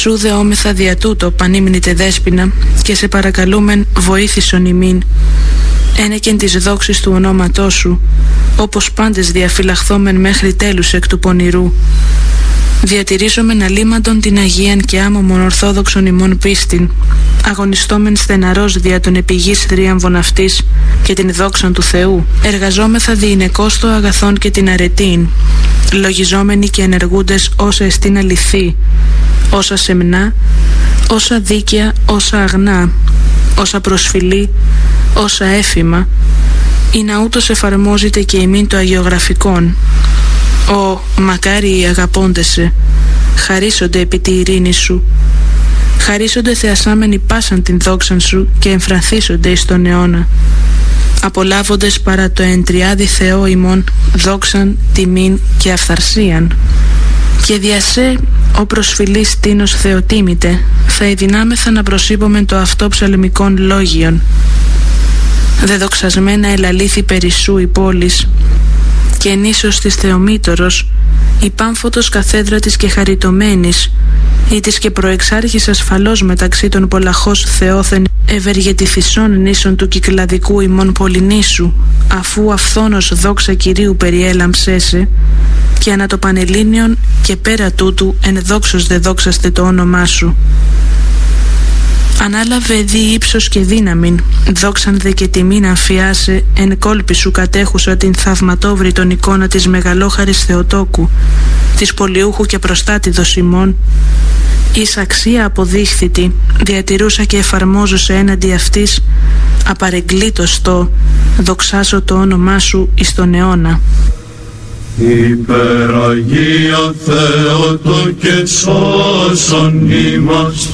Σού δεόμεθα δια τούτο, πανήμνητε Δέσποινα, και σε παρακαλούμεν βοήθησον ημίν. Ένεκεν της δόξης του ονόματός σου, όπως πάντες διαφυλαχθόμεν μέχρι τέλους εκ του πονηρού. Διατηρήσομεν αλίμαντον την Αγίαν και άμωμον ορθόδοξον ημών πίστην, αγωνιστόμεν στεναρός δια των επιγής θρίαμβων αυτής και την δόξαν του Θεού. Εργαζόμεθα διηνεκώς το αγαθόν και την αρετήν, λογιζόμενοι και ενεργούντες όσα εστίν αληθή, όσα σεμνά, όσα δίκαια, όσα αγνά, όσα προσφυλή, όσα έφημα, ή να ούτως εφαρμόζεται και ημίν το αγιογραφικόν. Ω μακάρι οι αγαπώντεσαι, χαρίσονται επί τη ειρήνη σου, χαρίσονται θεασάμενοι πάσαν την δόξαν σου και εμφρανθίσονται εις τον αιώνα, απολάβοντες παρά το εντριάδι Θεό ημών δόξαν, τιμήν και αυθαρσίαν. Και δια σε, ο προσφυλής τίνος Θεοτίμητε, θα ειδυνάμεθα να προσήπομεν το αυτό ψαλμικών λόγιον. Δεδοξασμένα ελαλήθη περισσού η πόλης, και εν ίσως της Θεομήτωρος, η πάμφωτος καθέδρα της και χαριτωμένης, ή της και προεξάρχης ασφαλώς μεταξύ των πολλαχώς Θεόθεν ευεργετηθισών νήσων του κυκλαδικού ημών πολυνήσου, αφού αυθόνος δόξα Κυρίου περιέλαμψέσαι, και ανά το Πανελλήνιον και πέρα τούτου εν δόξος δε δόξαστε το όνομά σου. Ανάλαβε δι ύψος και δύναμην, δόξαν δε και τιμήν αμφιάσε, εν κόλπη σου κατέχουσα την θαυματόβρητον εικόνα της μεγαλόχαρης Θεοτόκου, της πολιούχου και προστάτηδος ημών, εις αξία αποδείχθητη, διατηρούσα και εφαρμόζουσα έναντι αυτής, απαρεγκλήτως το δοξάσω το όνομά σου εις τον αιώνα. Υπεραγία Θεότο και σώσον ημάς,